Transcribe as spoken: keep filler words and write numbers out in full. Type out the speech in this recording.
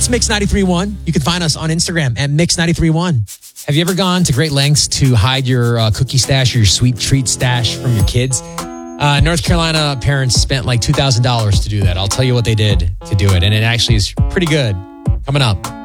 It's Mix ninety-three point one. You can find us on Instagram at Mix ninety-three point one. Have you ever gone to great lengths to hide your uh, cookie stash or your sweet treat stash from your kids? Uh, North Carolina parents spent like two thousand dollars to do that. I'll tell you what they did to do it, and it actually is pretty good. Coming up.